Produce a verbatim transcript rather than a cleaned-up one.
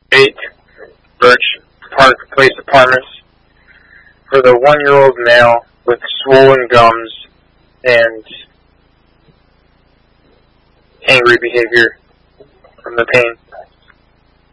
eight Birch Park Place Apartments for the one-year-old male with swollen gums and angry behavior from the pain.